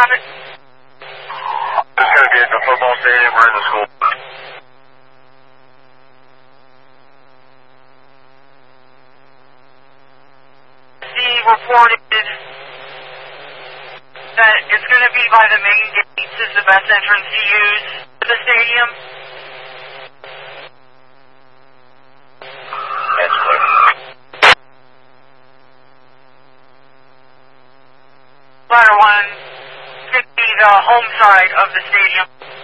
traffic? It's going to be at the football stadium or in the school. The reported that it's going to be by the main gates is the best entrance to use to the stadium. That's clear. Ladder 1 could be the home side of the stadium.